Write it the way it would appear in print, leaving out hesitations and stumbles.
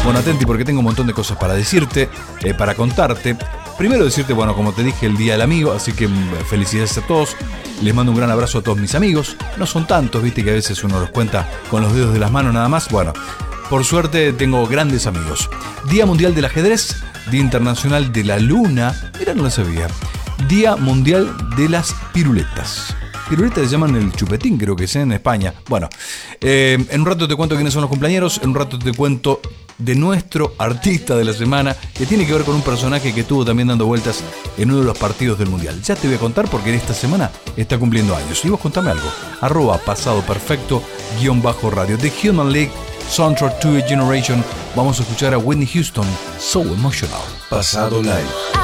Bueno, atenti porque tengo un montón de cosas para decirte, para contarte. Primero decirte, bueno, como te dije, el Día del Amigo, así que felicidades a todos. Les mando un gran abrazo a todos mis amigos. No son tantos, viste que a veces uno los cuenta con los dedos de las manos nada más. Bueno, por suerte tengo grandes amigos. Día Mundial del Ajedrez, Día Internacional de la Luna. Mira, no lo sabía. Día Mundial de las Piruletas. Piruletas se llaman el chupetín, creo que es en España. Bueno, en un rato te cuento quiénes son los cumpleañeros. En un rato te cuento de nuestro artista de la semana, que tiene que ver con un personaje que estuvo también dando vueltas en uno de los partidos del Mundial. Ya te voy a contar porque esta semana está cumpliendo años. Y vos contame algo. @pasadoperfecto_radio. The Human League, Soundtrack to a Generation. Vamos a escuchar a Whitney Houston, So Emotional. Pasado Live.